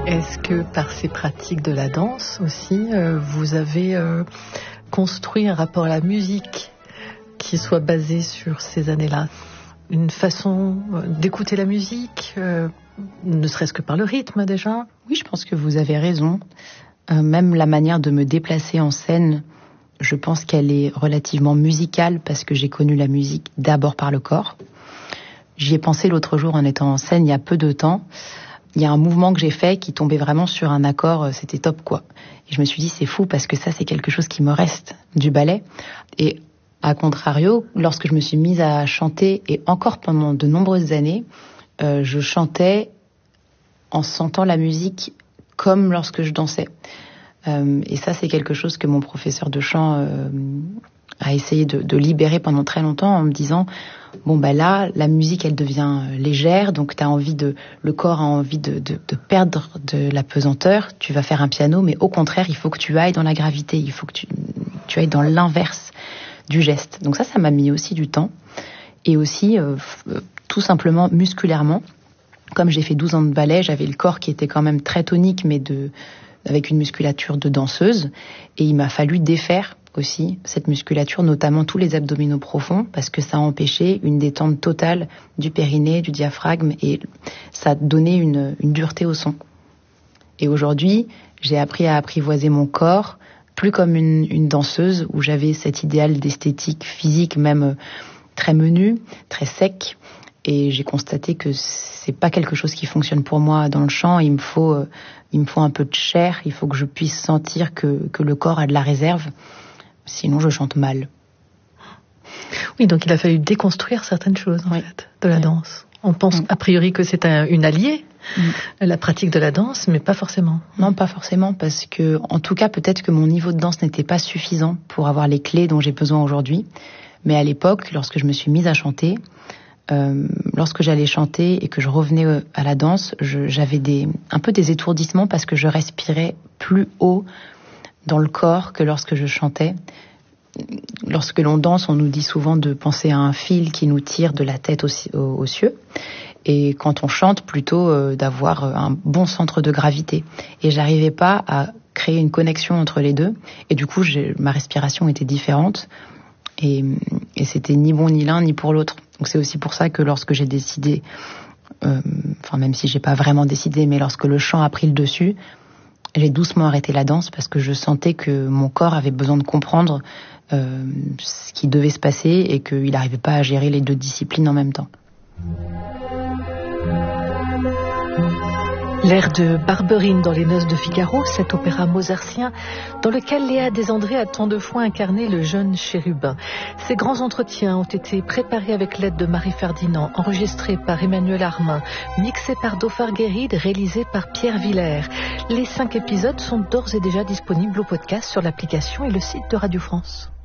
Est-ce que par ces pratiques de la danse aussi, vous avez construit un rapport à la musique qui soit basé sur ces années-là? Une façon d'écouter la musique, ne serait-ce que par le rythme déjà? Oui, je pense que vous avez raison. Même la manière de me déplacer en scène, je pense qu'elle est relativement musicale parce que j'ai connu la musique d'abord par le corps. J'y ai pensé l'autre jour en étant en scène il y a peu de temps. Il y a un mouvement que j'ai fait qui tombait vraiment sur un accord, c'était top quoi. Et je me suis dit c'est fou parce que ça c'est quelque chose qui me reste du ballet. Et à contrario, lorsque je me suis mise à chanter, et encore pendant de nombreuses années, je chantais en sentant la musique comme lorsque je dansais. Et ça, c'est quelque chose que mon professeur de chant a essayé de libérer pendant très longtemps en me disant bon bah là, la musique elle devient légère, donc le corps a envie de perdre de la pesanteur. Tu vas faire un piano, mais au contraire, il faut que tu ailles dans la gravité, il faut que tu ailles dans l'inverse du geste. Donc ça m'a mis aussi du temps. Et aussi, tout simplement musculairement, comme j'ai fait 12 ans de ballet, j'avais le corps qui était quand même très tonique, mais avec une musculature de danseuse. Et il m'a fallu défaire aussi cette musculature, notamment tous les abdominaux profonds, parce que ça a empêché une détente totale du périnée, du diaphragme, et ça donnait une dureté au son. Et aujourd'hui, j'ai appris à apprivoiser mon corps, plus comme une danseuse où j'avais cet idéal d'esthétique physique même très menu, très sec. Et j'ai constaté que c'est pas quelque chose qui fonctionne pour moi dans le chant. Il me faut un peu de chair. Il faut que je puisse sentir que le corps a de la réserve. Sinon, je chante mal. Oui, donc il a fallu déconstruire certaines choses en fait de la danse. On pense a priori que c'est une alliée, la pratique de la danse, mais pas forcément. Non, pas forcément, parce que, en tout cas, peut-être que mon niveau de danse n'était pas suffisant pour avoir les clés dont j'ai besoin aujourd'hui. Mais à l'époque, lorsque je me suis mise à chanter, lorsque j'allais chanter et que je revenais à la danse, j'avais un peu des étourdissements parce que je respirais plus haut dans le corps que lorsque je chantais. Lorsque l'on danse, on nous dit souvent de penser à un fil qui nous tire de la tête aux cieux. Et quand on chante, plutôt d'avoir un bon centre de gravité. Et j'arrivais pas à créer une connexion entre les deux. Et du coup, ma respiration était différente. Et c'était ni bon ni l'un ni pour l'autre. Donc c'est aussi pour ça que lorsque j'ai décidé, même si j'ai pas vraiment décidé, mais lorsque le chant a pris le dessus, j'ai doucement arrêté la danse parce que je sentais que mon corps avait besoin de comprendre ce qui devait se passer et qu'il n'arrivait pas à gérer les deux disciplines en même temps. L'air de Barberine dans Les Noces de Figaro, cet opéra mozartien dans lequel Léa Desandré a tant de fois incarné le jeune chérubin. Ces grands entretiens ont été préparés avec l'aide de Marie Ferdinand, enregistrés par Emmanuel Armin, mixés par Dauphard Guéride, réalisés par Pierre Villers. Les 5 épisodes sont d'ores et déjà disponibles au podcast sur l'application et le site de Radio France.